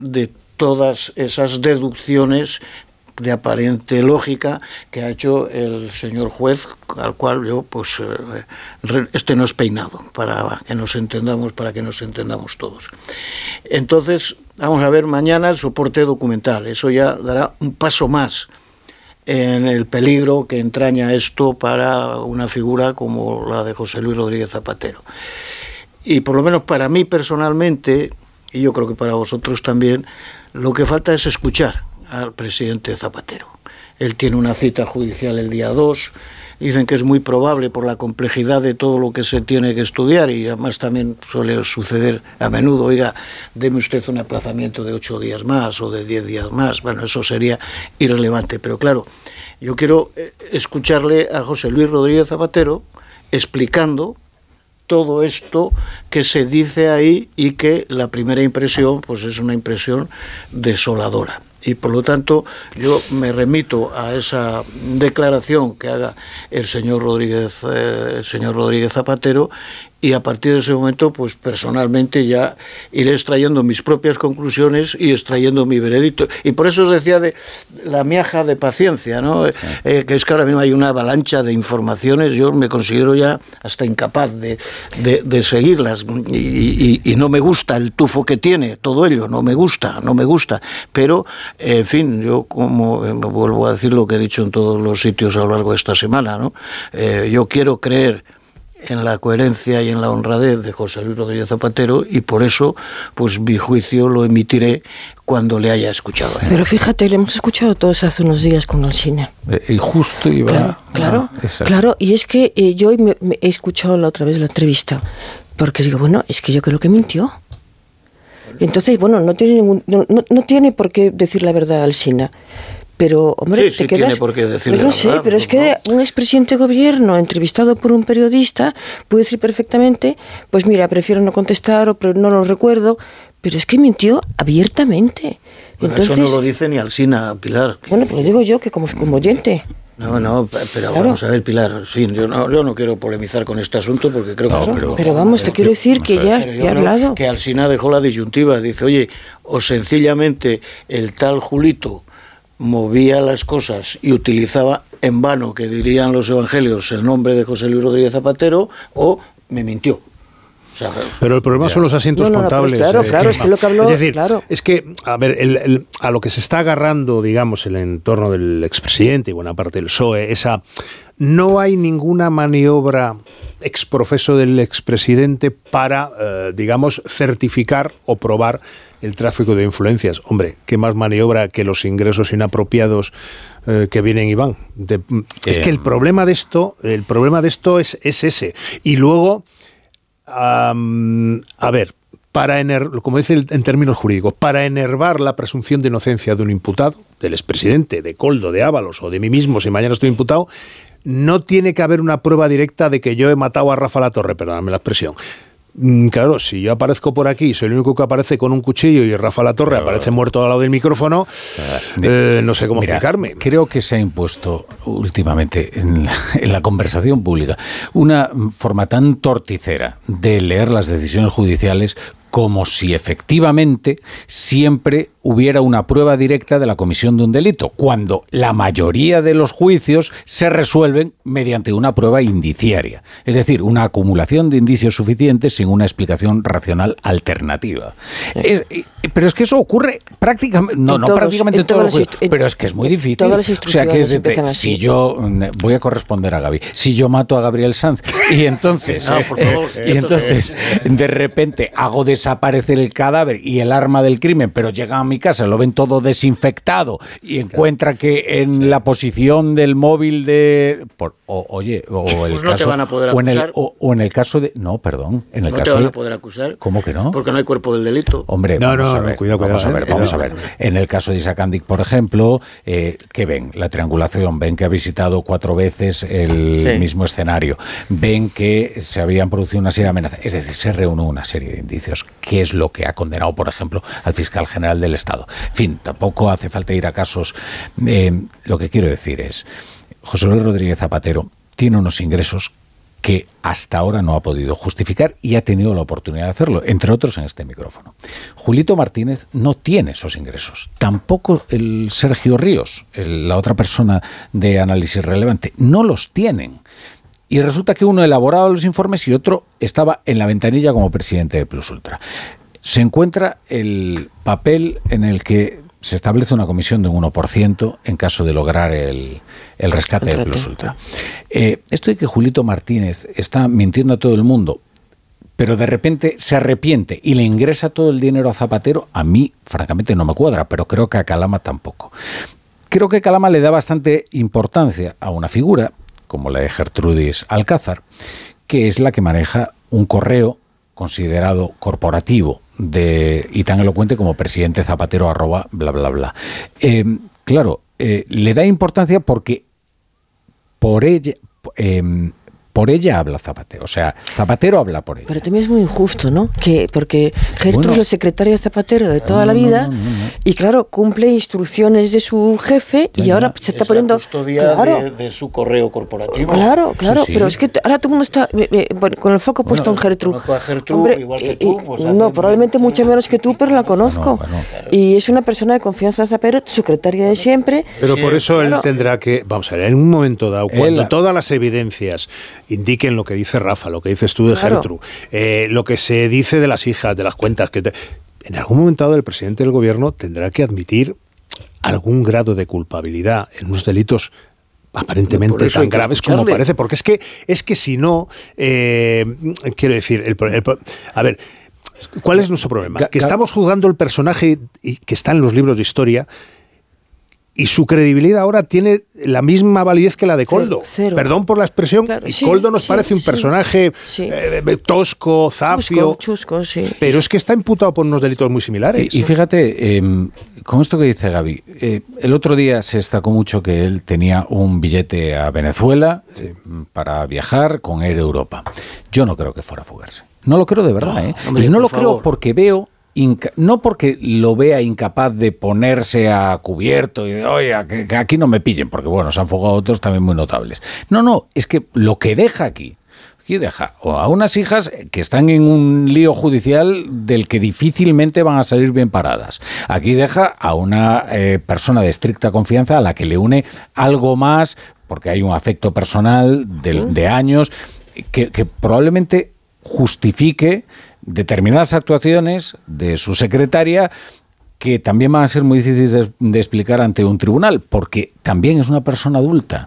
de todas esas deducciones de aparente lógica que ha hecho el señor juez, al cual yo, pues, no es peinado, para que nos entendamos todos. Entonces, vamos a ver mañana el soporte documental. Eso ya dará un paso más en el peligro que entraña esto para una figura como la de José Luis Rodríguez Zapatero. Y por lo menos para mí personalmente, y yo creo que para vosotros también, lo que falta es escuchar al presidente Zapatero. Él tiene una cita judicial el día 2, dicen que es muy probable por la complejidad de todo lo que se tiene que estudiar, y además también suele suceder a menudo, oiga, deme usted un aplazamiento de 8 días más o de 10 días más. Bueno, eso sería irrelevante, pero claro, yo quiero escucharle a José Luis Rodríguez Zapatero explicando todo esto que se dice ahí, y que la primera impresión pues es una impresión desoladora. Y por lo tanto yo me remito a esa declaración que haga el señor Rodríguez Zapatero, y a partir de ese momento, pues personalmente ya iré extrayendo mis propias conclusiones y extrayendo mi veredicto. Y por eso os decía de la miaja de paciencia, ¿no? Que es que ahora mismo hay una avalancha de informaciones, yo me considero ya hasta incapaz de seguirlas, y no me gusta el tufo que tiene todo ello, no me gusta, pero, en fin, yo como vuelvo a decir lo que he dicho en todos los sitios a lo largo de esta semana, ¿no? Yo quiero creer en la coherencia y en la honradez de José Luis Rodríguez Zapatero, y por eso pues mi juicio lo emitiré cuando le haya escuchado. Pero fíjate, le hemos escuchado todos hace unos días con Alsina. Y justo iba... Claro, y es que yo hoy me he escuchado la otra vez la entrevista, porque digo, bueno, es que yo creo que mintió. Entonces, bueno, no tiene por qué decir la verdad Alsina. Pero, hombre, sí, tiene por qué decirle la verdad. No sé, pero es que un expresidente de gobierno entrevistado por un periodista puede decir perfectamente, pues mira, prefiero no contestar, o no lo recuerdo, pero es que mintió abiertamente. Bueno, entonces, eso no lo dice ni Alsina, Pilar. Bueno, pues lo digo yo, que como oyente. No, pero claro. Vamos a ver, Pilar, en fin, yo no quiero polemizar con este asunto, porque creo que... Pero vamos, te quiero decir que ya he hablado. Que Alsina dejó la disyuntiva, dice, oye, o sencillamente el tal Julito movía las cosas y utilizaba en vano, que dirían los evangelios, el nombre de José Luis Rodríguez Zapatero, o me mintió. O sea, pero el problema son los asientos contables. Claro, es que lo que habló... Es decir, es que, a ver, a lo que se está agarrando, digamos, el entorno del expresidente y buena parte del PSOE, no hay ninguna maniobra exprofeso del expresidente para, digamos, certificar o probar el tráfico de influencias. Hombre, ¿qué más maniobra que los ingresos inapropiados que vienen y van? Es que el problema de esto es ese. Y luego, a ver, como dice en términos jurídicos, para enervar la presunción de inocencia de un imputado, del expresidente, de Koldo, de Ábalos o de mí mismo, si mañana estoy imputado, no tiene que haber una prueba directa de que yo he matado a Rafa Latorre, perdóname la expresión. Claro, si yo aparezco por aquí, soy el único que aparece con un cuchillo y Rafa Latorre aparece muerto al lado del micrófono, no sé cómo explicarme. Creo que se ha impuesto últimamente en la conversación pública una forma tan torticera de leer las decisiones judiciales, como si efectivamente siempre hubiera una prueba directa de la comisión de un delito, cuando la mayoría de los juicios se resuelven mediante una prueba indiciaria, es decir, una acumulación de indicios suficientes sin una explicación racional alternativa. Pero es que eso ocurre prácticamente, prácticamente en todos los juicios, pero es que es muy difícil. O sea, que si yo voy a corresponder a Gaby, si yo mato a Gabriel Sanz y entonces, de repente hago desaparecer el cadáver y el arma del crimen, pero llega a mi casa, lo ven todo desinfectado y encuentra que en la posición del móvil de... no te van a poder acusar. O en el caso de... No, perdón. En el no caso te van a poder acusar. ¿Cómo que no? Porque no hay cuerpo del delito. Hombre, vamos a ver. En el caso de Isaac Andic, por ejemplo, ¿qué ven? La triangulación. Ven que ha visitado 4 veces el mismo escenario. Ven que se habían producido una serie de amenazas. Es decir, se reúne una serie de indicios. ¿Qué es lo que ha condenado, por ejemplo, al fiscal general del Estado? En fin, tampoco hace falta ir a casos. Lo que quiero decir es, José Luis Rodríguez Zapatero tiene unos ingresos que hasta ahora no ha podido justificar y ha tenido la oportunidad de hacerlo, entre otros en este micrófono. Julito Martínez no tiene esos ingresos, tampoco el Sergio Ríos, la otra persona de Análisis Relevante, no los tienen. Y resulta que uno elaboraba los informes y otro estaba en la ventanilla como presidente de Plus Ultra. Se encuentra el papel en el que se establece una comisión de un 1% en caso de lograr el rescate de Plus Ultra. Esto de que Julito Martínez está mintiendo a todo el mundo, pero de repente se arrepiente y le ingresa todo el dinero a Zapatero, a mí, francamente, no me cuadra, pero creo que a Calama tampoco. Creo que Calama le da bastante importancia a una figura, como la de Gertrudis Alcázar, que es la que maneja un correo considerado corporativo y tan elocuente como presidente Zapatero @ bla bla bla. Claro, le da importancia porque por ella habla Zapatero, o sea, Zapatero habla por ella. Pero también es muy injusto, ¿no? Porque Gertrudis es la secretaria de Zapatero de toda la vida y claro, cumple instrucciones de su jefe y ahora se está poniendo... la custodia de su correo corporativo. Claro, Sí. pero es que ahora todo el mundo está con el foco puesto en Gertrudis. Conozco a Gertrudis igual que tú. Pues no, probablemente mucho menos que tú, pero la conozco. Y es una persona de confianza de Zapatero, secretaria de siempre. Pero por eso él tendrá que, vamos a ver, en un momento dado, cuando todas las evidencias indiquen lo que dice Rafa, lo que dices tú de Gertrude, lo que se dice de las hijas, de las cuentas, en algún momento dado el presidente del gobierno tendrá que admitir algún grado de culpabilidad en unos delitos aparentemente tan graves como parece, porque es que si no, quiero decir, a ver, ¿cuál es nuestro problema? Que estamos juzgando el personaje que está en los libros de historia y su credibilidad ahora tiene la misma validez que la de Koldo. Cero. Perdón por la expresión. Claro, y Koldo nos parece un personaje tosco, zafio. Chusco, sí. Pero es que está imputado por unos delitos muy similares. Y fíjate, con esto que dice Gaby, el otro día se destacó mucho que él tenía un billete a Venezuela para viajar con Air Europa. Yo no creo que fuera a fugarse. No lo creo de verdad, hombre, y no lo por creo favor. porque veo... no porque lo vea incapaz de ponerse a cubierto y de, oye, que aquí no me pillen, porque bueno, se han fugado otros también muy notables. No, es que lo que deja aquí deja a unas hijas que están en un lío judicial del que difícilmente van a salir bien paradas. Aquí deja a una persona de estricta confianza a la que le une algo más, porque hay un afecto personal de años, que probablemente justifique determinadas actuaciones de su secretaria que también van a ser muy difíciles de explicar ante un tribunal, porque también es una persona adulta.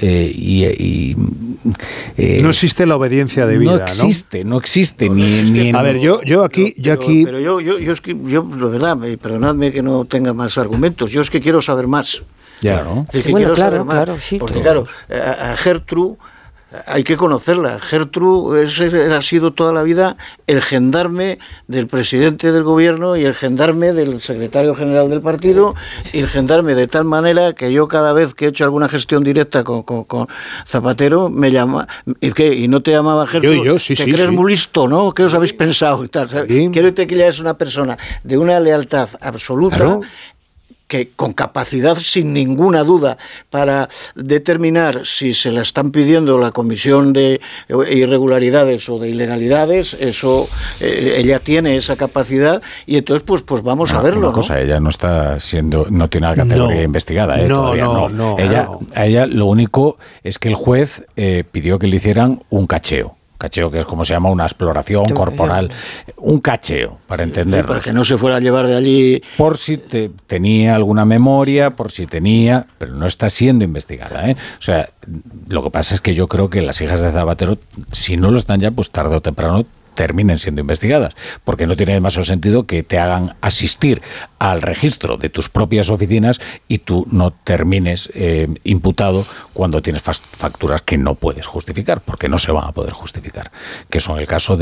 No existe la obediencia debida, no existe ni a ver, yo aquí... Pero yo es que, de verdad, perdonadme que no tenga más argumentos, yo es que quiero saber más. Claro. Es que quiero saber más, porque claro, a Gertrude hay que conocerla. Gertrude ha sido toda la vida el gendarme del presidente del gobierno y el gendarme del secretario general del partido y el gendarme de tal manera que yo cada vez que he hecho alguna gestión directa con Zapatero me llama y no te llamaba Gertrude. Yo sí, te crees muy listo, ¿no? ¿Qué os habéis pensado? Y tal, Sí. Quiero decir que ella es una persona de una lealtad absoluta. Claro. Que con capacidad sin ninguna duda para determinar si se la están pidiendo la comisión de irregularidades o de ilegalidades, eso ella tiene esa capacidad y entonces pues vamos a verlo. Una cosa, ella no tiene la categoría investigada, No. A ella lo único es que el juez pidió que le hicieran un cacheo que es como se llama una exploración corporal, un cacheo, para entenderlo. Para que no se fuera a llevar de allí... Por si tenía alguna memoria, pero no está siendo investigada, ¿eh? O sea, lo que pasa es que yo creo que las hijas de Zapatero, si no lo están ya, pues tarde o temprano terminen siendo investigadas, porque no tiene demasiado sentido que te hagan asistir al registro de tus propias oficinas y tú no termines imputado cuando tienes facturas que no puedes justificar, porque no se van a poder justificar, que son el caso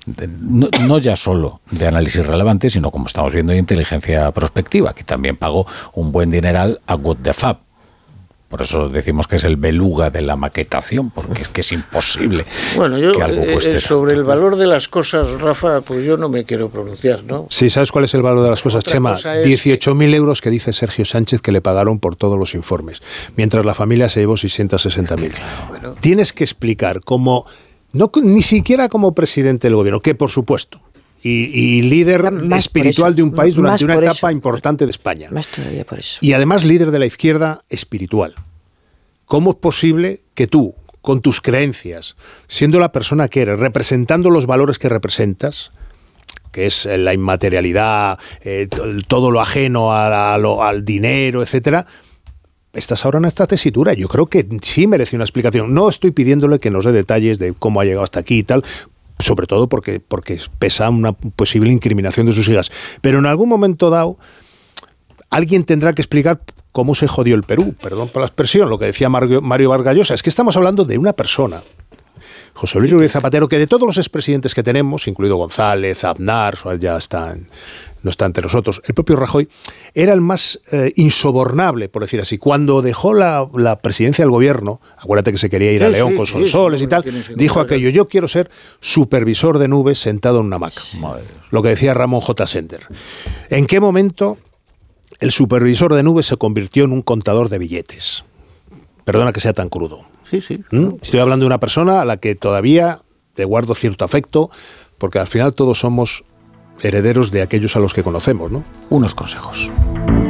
no ya solo de Análisis Relevante, sino como estamos viendo de inteligencia prospectiva, que también pagó un buen dineral a What the Fab. Por eso decimos que es el beluga de la maquetación, porque es que es imposible que algo cueste sobre tanto. el valor de las cosas, Rafa, pues yo no me quiero pronunciar, ¿no? Sí, ¿sabes cuál es el valor de las cosas, Otra Chema? cosa es 18.000 euros que dice Sergio Sánchez que le pagaron por todos los informes, mientras la familia se llevó 660.000. Bueno. Tienes que explicar cómo No, ni siquiera como presidente del gobierno, que por supuesto, y líder espiritual de un país durante una etapa importante de España. Más todavía por eso. Y además líder de la izquierda espiritual. ¿Cómo es posible que tú, con tus creencias, siendo la persona que eres, representando los valores que representas, que es la inmaterialidad, todo lo ajeno al dinero, etcétera, estás ahora en esta tesitura? Yo creo que sí merece una explicación. No estoy pidiéndole que nos dé detalles de cómo ha llegado hasta aquí y tal, sobre todo porque pesa una posible incriminación de sus hijas. Pero en algún momento dado, alguien tendrá que explicar cómo se jodió el Perú. Perdón por la expresión, lo que decía Mario Vargas Llosa. Es que estamos hablando de una persona, José Luis Rodríguez Zapatero, que de todos los expresidentes que tenemos, incluido González, Aznar, ya no está entre nosotros, el propio Rajoy, era el más insobornable, por decir así. Cuando dejó la presidencia del gobierno, acuérdate que se quería ir a León con Sonsoles y tal, dijo aquello: yo quiero ser supervisor de nubes sentado en una hamaca. Lo que decía Ramón J. Sender. ¿En qué momento el supervisor de nubes se convirtió en un contador de billetes? Perdona que sea tan crudo. Sí. Estoy hablando de una persona a la que todavía le guardo cierto afecto, porque al final todos somos herederos de aquellos a los que conocemos, ¿no? Unos consejos.